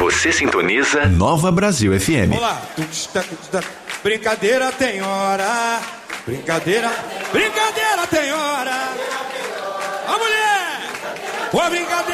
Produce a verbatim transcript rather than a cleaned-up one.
Você sintoniza Nova Brasil F M. Olá. Brincadeira tem hora. Brincadeira. Brincadeira tem hora. A mulher. Boa brincadeira.